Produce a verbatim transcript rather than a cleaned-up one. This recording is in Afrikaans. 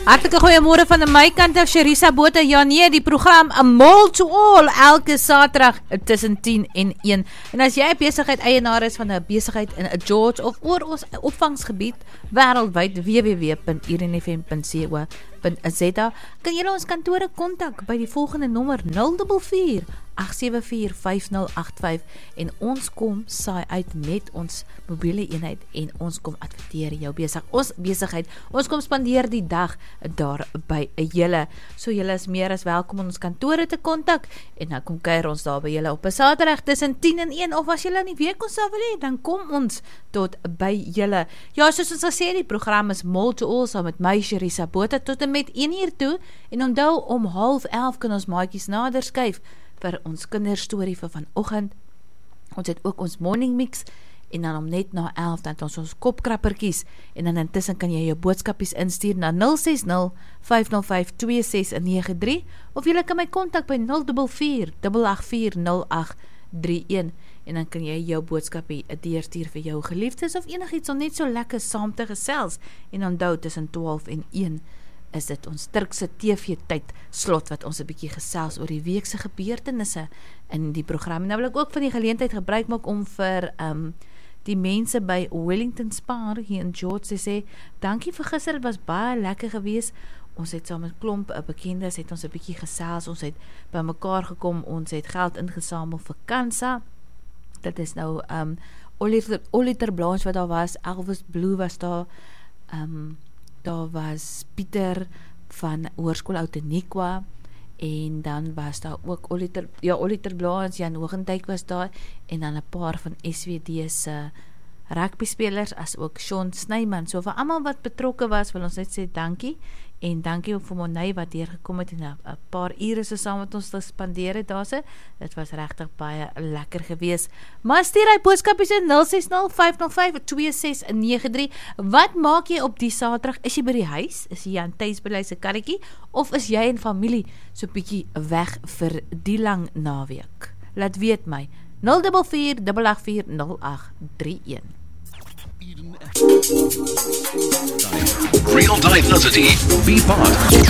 Hartelike goeiemôre van my kant af, Sherisa Botha. Ja nee, die program A Mall to All elke Saterdag tussen tien en een. En as jy besigheid eienaar is van 'n besigheid in 'n George of oor ons opvangsgebied wêreldwyd w w w punt i r n f m punt c o punt z a, kan jy ons kantore kontak by die volgende nommer nul vier vier agt sewe vier vyf nul agt vyf en ons kom saai uit met ons mobiele eenheid en ons kom adverteer jou besig, ons besigheid, ons kom spandeer die dag daar by julle. So julle is meer as welkom om ons kantore te kontak en dan kom kuier ons daar by julle op 'n Saterdag tussen tien en een, of as julle in die week ons sal wil hê, dan kom ons tot by julle. Ja, soos ons gesê, die program is Mall to All saam met my Sherisa Botha tot en met een uur toe, en onthou om half elf kan ons maatjies nader skuif vir ons kinderstorie vir vanoggend. Ons het ook ons morning mix en dan om net na elf dan het ons ons kopkrappertjies en dan intussen kan jy jou boodskapies instuur na nul ses nul vyf nul vyf twee ses nege drie of jy kan my kontak by nul vier vier agt agt vier nul agt drie een en dan kan jy jou boodskapie deurstuur vir jou geliefdes of enigiets om net so lekker saam te gesels. En onthou tussen twaalf en een is dit ons Turkse T V-tyd slot wat ons 'n bietjie gesels oor die weekse gebeurtenisse in die program. Nou wil ek ook van die geleentheid gebruik maak om vir um, die mense by Wellington Spa hier in George te sê, dankie vir gister, dit was baie lekker gewees. Ons het saam met klomp bekendes, het ons 'n bietjie gesels, ons het by mekaar gekom, ons het geld ingesamel vir Kansa. Dit is nou um, Oliver Blanche wat daar was, Elvis Blue was daar, um, daar was Pieter van Hoërskool Outeniqua en dan was daar ook Oliver, ja, Oliver Blanche, Jan Hoogentijk was daar en dan 'n paar van S W D se rugby spelers as ook Sean Snyman. So vir almal wat betrokke was, wil ons net sê dankie en dankie ook vir Monay wat deurgekom het en 'n paar ure so saam met ons te spandeer het daarse. Dit was regtig baie lekker gewees. Maar stuur hy boodskapies in nul ses nul vyf nul vyf twee ses nege drie. Wat maak jy op die Saterdag? Is jy by die huis? Is jy aan tuisbly se karretjie of is jy en familie so bietjie weg vir die lang naweek? Laat weet my. nul vier vier agt agt vier nul agt drie een. Real Diversity. Be part.